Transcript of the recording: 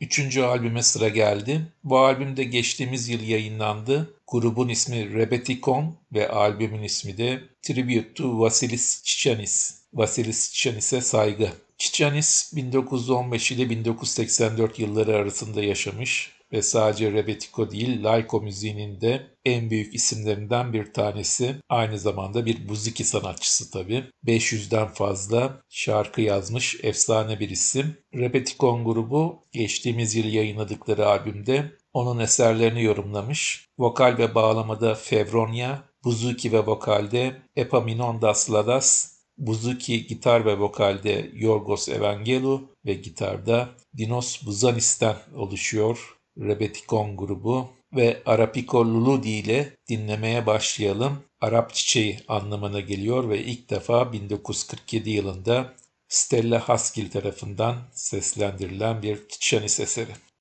Üçüncü albüme sıra geldi. Bu albüm de geçtiğimiz yıl yayınlandı. Grubun ismi Rebetikon ve albümün ismi de Tribute to Vasilis Chichanis. Vasilis Chichanis'e saygı. Chichanis 1915 ile 1984 yılları arasında yaşamış ve sadece Rebetiko değil, Laiko müziğinin de en büyük isimlerinden bir tanesi. Aynı zamanda bir buziki sanatçısı tabii. 500'den fazla şarkı yazmış efsane bir isim. Rebetikon grubu geçtiğimiz yıl yayınladıkları albümde onun eserlerini yorumlamış. Vokal ve bağlamada Fevronia, buzuki ve vokalde Epaminondas Ladas, buzuki, gitar ve vokalde Yorgos Evangelou ve gitarda Dinos Buzanis'ten oluşuyor Rebetikon grubu ve Arapiko Luludi ile dinlemeye başlayalım. Arap çiçeği anlamına geliyor ve ilk defa 1947 yılında Stella Haskell tarafından seslendirilen bir Chichanis eseri.